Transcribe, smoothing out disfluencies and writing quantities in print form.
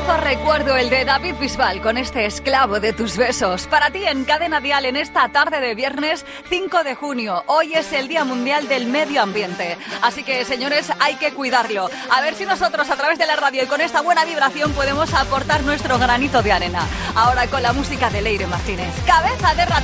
Temazo recuerdo el de David Bisbal con este esclavo de tus besos. Para ti en Cadena Dial en esta tarde de viernes 5 de junio. Hoy es el Día Mundial del Medio Ambiente. Así que, señores, hay que cuidarlo. A ver si nosotros a través de la radio y con esta buena vibración podemos aportar nuestro granito de arena. Ahora con la música de Leire Martínez. Cabeza de ratón.